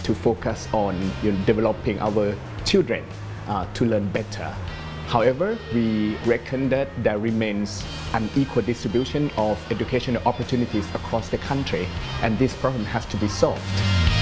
to focus on developing our children to learn better. However, we reckon that there remains an equal distribution of educational opportunities across the country, and this problem has to be solved.